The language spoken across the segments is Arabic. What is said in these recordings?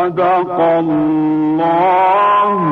صدق الله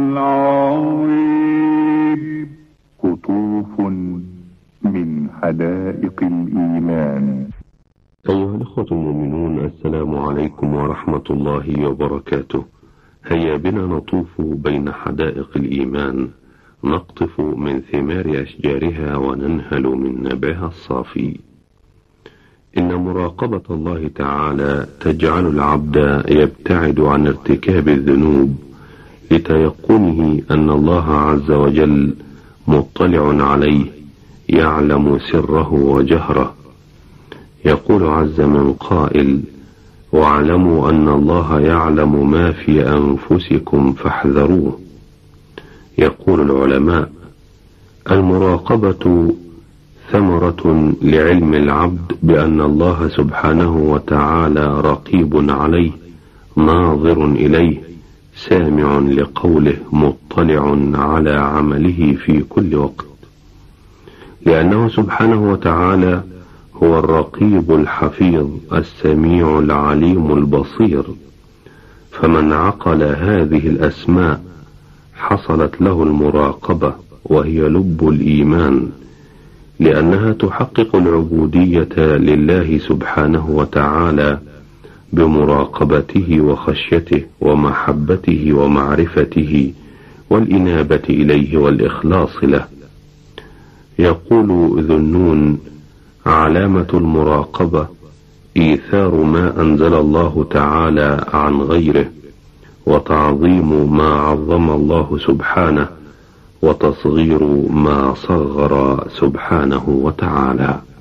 العظيم. قطوف من حدائق الإيمان. أيها الأخوة المؤمنون، السلام عليكم ورحمة الله وبركاته. هيا بنا نطوف بين حدائق الإيمان، نقطف من ثمار أشجارها وننهل من نبعها الصافي. إن مراقبة الله تعالى تجعل العبد يبتعد عن ارتكاب الذنوب لتيقنه أن الله عز وجل مطلع عليه، يعلم سره وجهره. يقول عز من قائل: واعلموا أن الله يعلم ما في أنفسكم فاحذروه. يقول العلماء: المراقبة ثمرة لعلم العبد بأن الله سبحانه وتعالى رقيب عليه، ناظر إليه، سامع لقوله، مطلع على عمله في كل وقت، لأنه سبحانه وتعالى هو الرقيب الحفيظ السميع العليم البصير. فمن عقل هذه الأسماء حصلت له المراقبة، وهي لب الإيمان، لأنها تحقق العبودية لله سبحانه وتعالى بمراقبته وخشيته ومحبته ومعرفته والإنابة إليه والإخلاص له. يقول ذو النون: علامة المراقبة إيثار ما أنزل الله تعالى عن غيره، وتعظيم ما عظم الله سبحانه، وتصغير ما صغر سبحانه وتعالى.